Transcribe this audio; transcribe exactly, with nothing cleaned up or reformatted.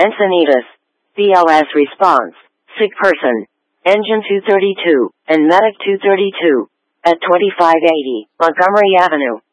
Encinitas, B L S response, sick person, engine two thirty-two, and medic two thirty-two, at twenty-five eighty Montgomery Avenue.